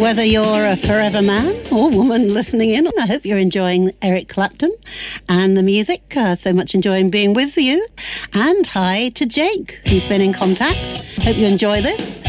Whether you're a forever man or woman listening in, I hope you're enjoying Eric Clapton and the music. So much enjoying being with you. And hi to Jake, who's been in contact. Hope you enjoy this.